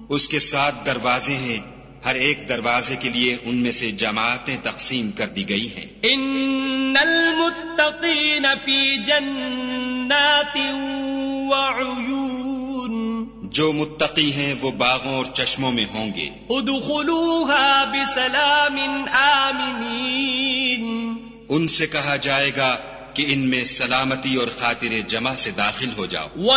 उसके 7 दरवाजे हैं, हर एक दरवाजे के लिए उनमें से जमातें तकसीम कर दी गई हैं। इन्नल मुत्तकीन फी जन्नातिन व उयून, जो मुत्तकी हैं वो बागों और चश्मों में होंगे। उदखुलूहा बिसलामिन आमिनीन, उनसे कहा जाएगा कि इनमें सलामती और खातिर जमा से दाखिल हो जाओ।